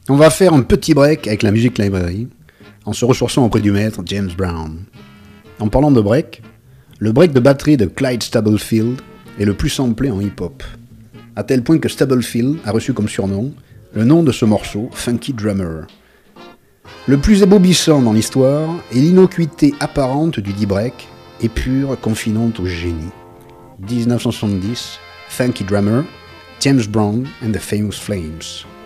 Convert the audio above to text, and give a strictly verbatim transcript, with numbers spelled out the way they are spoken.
On va faire un petit break avec la Music Library, en se ressourçant auprès du maître James Brown. En parlant de break, le break de batterie de Clyde Stubblefield est le plus samplé en hip-hop, à tel point que Stubblefield a reçu comme surnom le nom de ce morceau, Funky Drummer. Le plus ébobissant dans l'histoire est l'innocuité apparente du D-break et pure, confinante au génie. dix-neuf cent soixante-dix, Funky Drummer, James Brown and the Famous Flames.